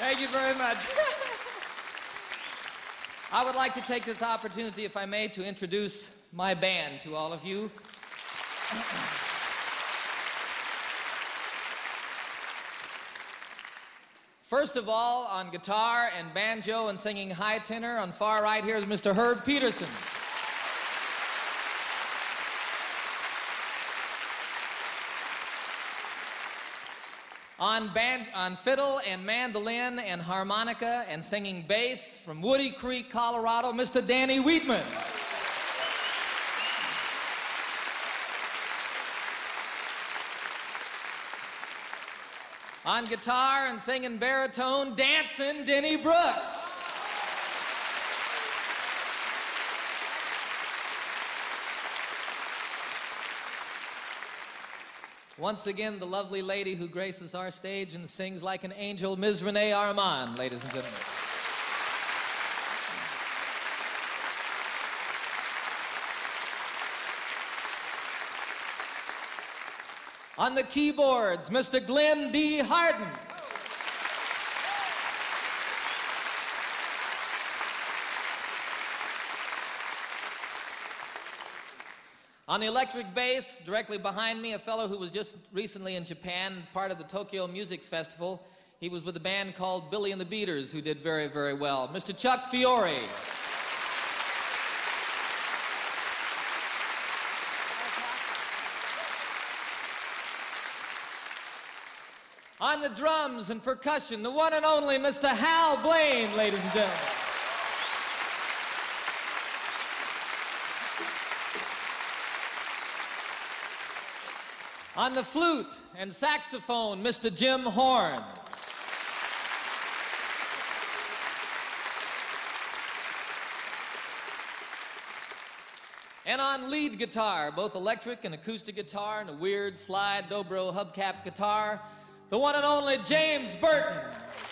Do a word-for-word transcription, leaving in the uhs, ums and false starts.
Thank you very much. I would like to take this opportunity, if I may, to introduce my band to all of you. First of all, on guitar and banjo and singing high tenor, on far right here is Mister Herb Peterson. On, band, on fiddle and mandolin and harmonica and singing bass from Woody Creek, Colorado, Mister Danny Wheatman. On guitar and singing baritone, dancing, Denny Brooks. Once again, the lovely lady who graces our stage and sings like an angel, Miz Renee Armand, ladies and gentlemen. On the keyboards, Mister Glenn D. Harden. On the electric bass, directly behind me, a fellow who was just recently in Japan, part of the Tokyo Music Festival. He was with a band called Billy and the Beaters, who did very, very well. Mister Chuck Fiore. On the drums and percussion, the one and only Mister Hal Blaine, ladies and gentlemen. On the flute and saxophone, Mister Jim Horn. And on lead guitar, both electric and acoustic guitar and a weird slide dobro hubcap guitar, the one and only James Burton.